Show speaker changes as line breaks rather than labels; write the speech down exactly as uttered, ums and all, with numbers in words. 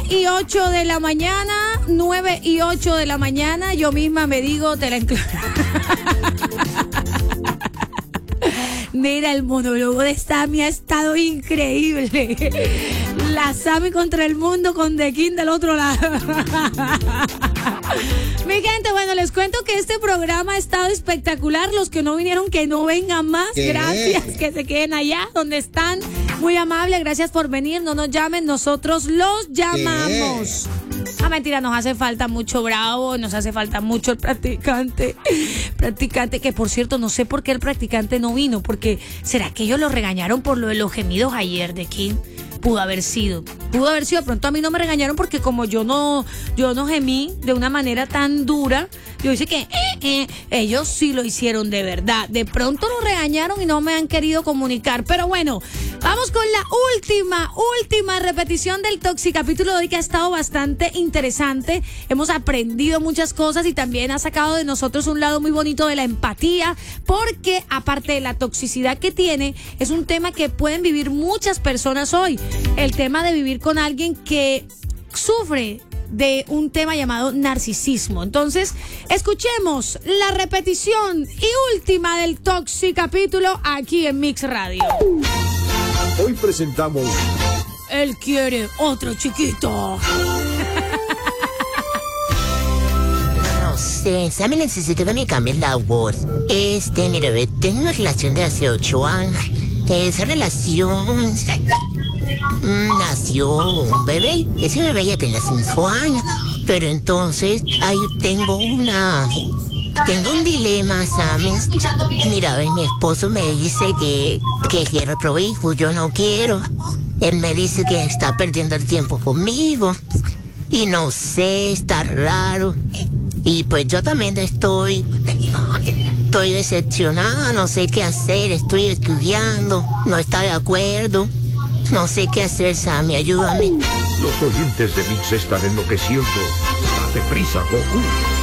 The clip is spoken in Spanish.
y ocho de la mañana, nueve y ocho de la mañana, yo misma me digo, te la enclo... Mira, el monólogo de Sammy ha estado increíble. La Sammy contra el mundo con The King del otro lado. Mi gente, bueno, les cuento que este programa ha estado espectacular. Los que no vinieron, que no vengan más.
¿Qué?
Gracias, que se queden allá donde están. Muy amable, gracias por venir. No nos llamen, nosotros los llamamos. Ah, mentira, nos hace falta mucho Bravo, nos hace falta mucho el practicante. Practicante, que por cierto, no sé por qué el practicante no vino, porque ¿será que ellos lo regañaron por lo de los gemidos ayer de King? Pudo haber sido, pudo haber sido, de pronto a mí no me regañaron porque como yo no, yo no gemí de una manera tan dura, yo hice que eh, eh, ellos sí lo hicieron de verdad, de pronto lo regañaron y no me han querido comunicar, pero bueno, vamos con la última, última repetición del Toxicapítulo de hoy, que ha estado bastante interesante, hemos aprendido muchas cosas y también ha sacado de nosotros un lado muy bonito de la empatía, porque aparte de la toxicidad que tiene, es un tema que pueden vivir muchas personas hoy. El tema de vivir con alguien que sufre de un tema llamado narcisismo. Entonces, escuchemos la repetición y última del Toxicapítulo aquí en Mix Radio.
Hoy presentamos...
Él quiere otro chiquito.
No sé, Sammy necesita que me cambie la voz. Este, mira, ve, tengo una relación de hace ocho años. Esa relación mm, nació un bebé. Ese bebé ya tiene cinco años. Pero entonces ahí tengo una... Tengo un dilema, Sammy. Mira, ve, mi esposo me dice que, que quiere otro hijo. Yo no quiero. Él me dice que está perdiendo el tiempo conmigo. Y no sé, está raro. Y pues yo también estoy... Estoy decepcionada, no sé qué hacer, estoy estudiando, no está de acuerdo. No sé qué hacer, Sammy, ayúdame.
Los oyentes de Mix están enloqueciendo. Date prisa, Goku.